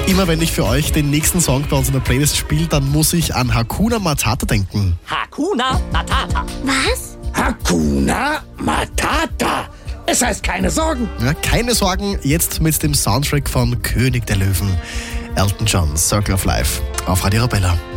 Immer wenn ich für euch den nächsten Song bei uns in der Playlist spiele, dann muss ich an Hakuna Matata denken. Hakuna Matata. Was? Hakuna Matata. Es heißt keine Sorgen. Ja, keine Sorgen, jetzt mit dem Soundtrack von König der Löwen. Elton John, Circle of Life auf Radio Arabella.